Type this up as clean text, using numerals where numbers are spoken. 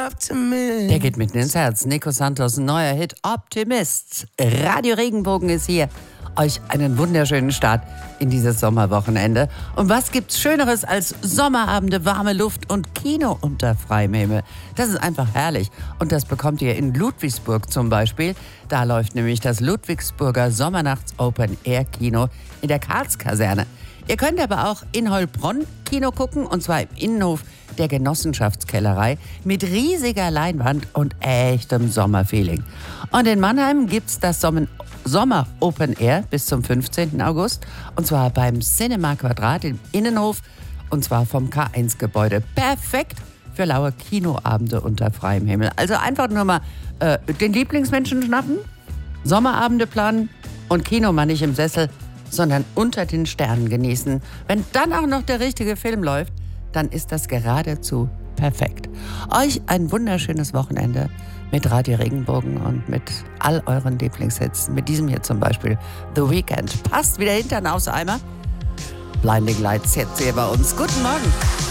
Der geht mitten ins Herz. Nico Santos' neuer Hit Optimist. Radio Regenbogen ist hier. Euch einen wunderschönen Start in dieses Sommerwochenende. Und was gibt's Schöneres als Sommerabende, warme Luft und Kino unter freiem Himmel? Das ist einfach herrlich. Und das bekommt ihr in Ludwigsburg zum Beispiel. Da läuft nämlich das Ludwigsburger Sommernachts Open Air Kino in der Karlskaserne. Ihr könnt aber auch in Heilbronn Kino gucken, und zwar im Innenhof der Genossenschaftskellerei mit riesiger Leinwand und echtem Sommerfeeling. Und in Mannheim gibt's das Sommer Open Air bis zum 15. August, und zwar beim Cinema Quadrat im Innenhof, und zwar vom K1-Gebäude. Perfekt für laue Kinoabende unter freiem Himmel. Also einfach nur mal den Lieblingsmenschen schnappen, Sommerabende planen und Kino mal nicht im Sessel, sondern unter den Sternen genießen. Wenn dann auch noch der richtige Film läuft, dann ist das geradezu perfekt. Euch ein wunderschönes Wochenende mit Radio Regenbogen und mit all euren Lieblingshits. Mit diesem hier zum Beispiel, The Weeknd. Passt wieder Hintern aufs Eimer. Blinding Lights jetzt hier bei uns. Guten Morgen.